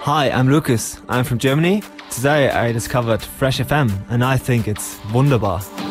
Hi, I'm Lucas. I'm from Germany. Today I discovered Fresh FM and I think it's wunderbar.